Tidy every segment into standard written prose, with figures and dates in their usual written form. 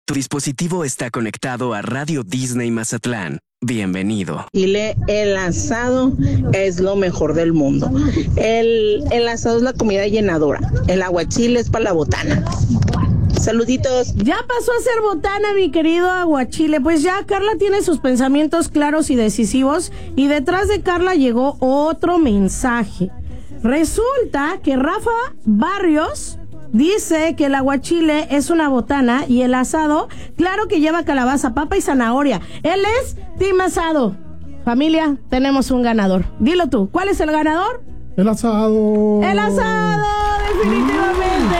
Tu dispositivo está conectado a Radio Disney Mazatlán. Bienvenido. El asado es lo mejor del mundo. El asado es la comida llenadora. El aguachile es para la botana. Saluditos. Ya pasó a ser botana, mi querido aguachile. Pues ya Carla tiene sus pensamientos claros y decisivos. Y detrás de Carla llegó otro mensaje. Resulta que Rafa Barrios dice que el aguachile es una botana y el asado, claro que lleva calabaza, papa y zanahoria. Él es team asado. Familia, tenemos un ganador. Dilo tú, ¿cuál es el ganador? El asado. El asado, definitivamente.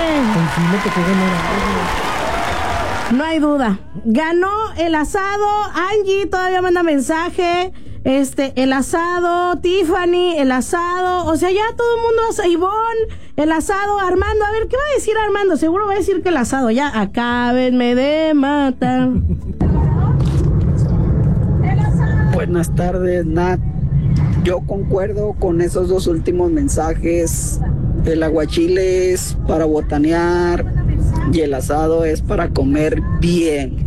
No hay duda. Ganó el asado. Angie todavía manda mensaje. El asado, Tiffany, el asado, o sea, ya todo el mundo hace, Ivonne, el asado, Armando, a ver, ¿qué va a decir Armando? Seguro va a decir que el asado, ya, acábenme de matar. Buenas tardes, Nat. Yo concuerdo con esos dos últimos mensajes. El aguachile es para botanear y el asado es para comer bien.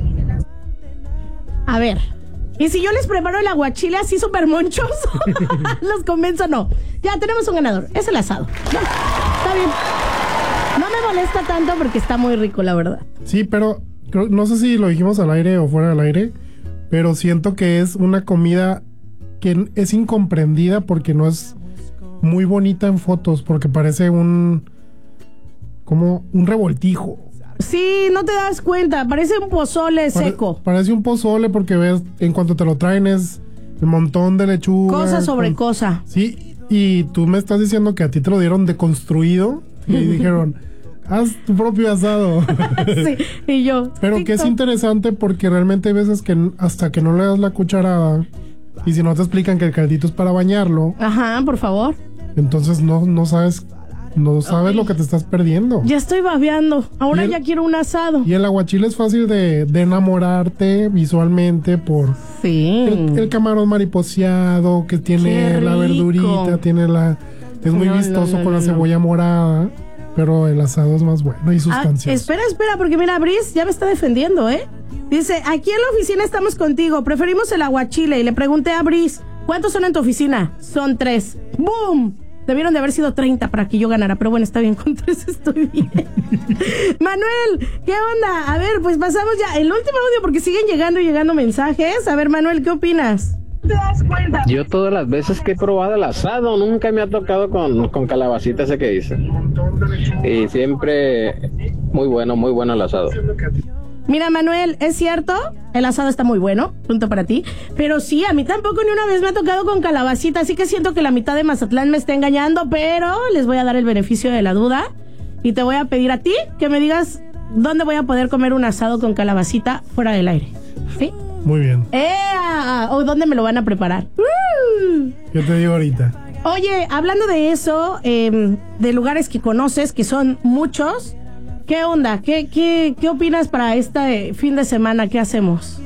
A ver, ¿y si yo les preparo el aguachile así súper monchoso? ¿Los convenzo o no? Ya, tenemos un ganador. Es el asado. Ya, está bien. No me molesta tanto porque está muy rico, la verdad. Sí, pero no sé si lo dijimos al aire o fuera del aire, pero siento que es una comida que es incomprendida porque no es muy bonita en fotos, porque parece como un revoltijo. Sí, no te das cuenta, parece un pozole seco. Parece un pozole porque ves, en cuanto te lo traen es un montón de lechuga. Cosa sobre cosa. Sí, y tú me estás diciendo que a ti te lo dieron deconstruido y dijeron, haz tu propio asado. Sí, y yo. Pero que es interesante porque realmente hay veces que hasta que no le das la cucharada y si no te explican que el caldito es para bañarlo. Ajá, por favor. Entonces no sabes lo que te estás perdiendo. Ya estoy babeando. Ahora ya quiero un asado. Y el aguachile es fácil de enamorarte visualmente por el camarón mariposeado que tiene la verdurita, es muy vistoso con la cebolla morada, pero el asado es más bueno y sustancioso. Espera, porque mira, Brice ya me está defendiendo, ¿eh? Dice, aquí en la oficina estamos contigo, preferimos el aguachile. Y le pregunté a Brice, ¿cuántos son en tu oficina? Son 3. ¡Boom! Debieron de haber sido 30 para que yo ganara, pero bueno, está bien, con 3 estoy bien. Manuel, ¿qué onda? A ver, pues pasamos ya el último audio porque siguen llegando mensajes. A ver, Manuel, ¿qué opinas? ¿Te das cuenta? Yo todas las veces que he probado el asado, nunca me ha tocado con calabacita ese que dice. Y siempre muy bueno el asado. Mira, Manuel, es cierto, el asado está muy bueno, punto para ti, pero sí, a mí tampoco ni una vez me ha tocado con calabacita, así que siento que la mitad de Mazatlán me está engañando, pero les voy a dar el beneficio de la duda y te voy a pedir a ti que me digas dónde voy a poder comer un asado con calabacita fuera del aire, ¿sí? Muy bien. ¿O dónde me lo van a preparar? Yo te digo ahorita. Oye, hablando de eso, de lugares que conoces, que son muchos, ¿qué onda? ¿Qué opinas para este fin de semana? ¿Qué hacemos?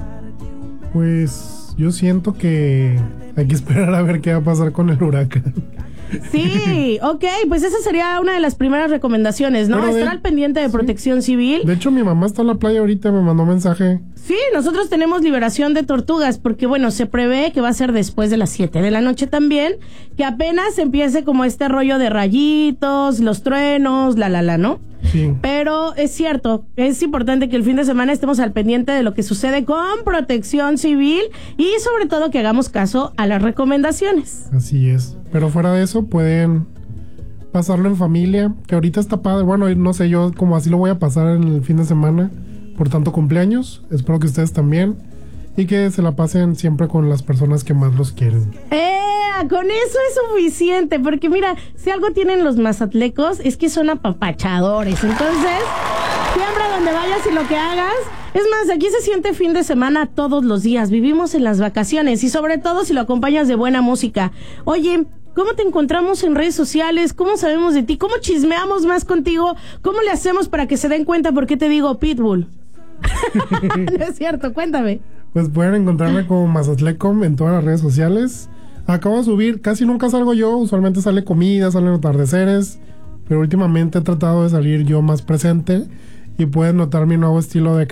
Pues yo siento que hay que esperar a ver qué va a pasar con el huracán. Sí, ok, pues esa sería una de las primeras recomendaciones, ¿no? Estar al pendiente de Protección Civil. De hecho, mi mamá está en la playa ahorita, me mandó mensaje. Sí, nosotros tenemos liberación de tortugas porque, bueno, se prevé que va a ser después de las 7 de la noche también, que apenas empiece como este rollo de rayitos, los truenos, ¿no? Sí. Pero es cierto, es importante que el fin de semana estemos al pendiente de lo que sucede con Protección Civil y sobre todo que hagamos caso a las recomendaciones. Así es, pero fuera de eso pueden pasarlo en familia, que ahorita está padre. Bueno, no sé, yo como así lo voy a pasar en el fin de semana, por tanto cumpleaños, espero que ustedes también, y que se la pasen siempre con las personas que más los quieren. Con eso es suficiente, porque mira, si algo tienen los mazatlecos es que son apapachadores, entonces siempre donde vayas y lo que hagas, es más, aquí se siente fin de semana todos los días, vivimos en las vacaciones y sobre todo si lo acompañas de buena música. Oye, ¿cómo te encontramos en redes sociales? ¿Cómo sabemos de ti? ¿Cómo chismeamos más contigo? ¿Cómo le hacemos para que se den cuenta por qué te digo Pitbull? No es cierto, cuéntame. Pues pueden encontrarme como Mazatlecom en todas las redes sociales. Acabo de subir, casi nunca salgo yo, usualmente sale comida, salen atardeceres, pero últimamente he tratado de salir yo más presente y pueden notar mi nuevo estilo de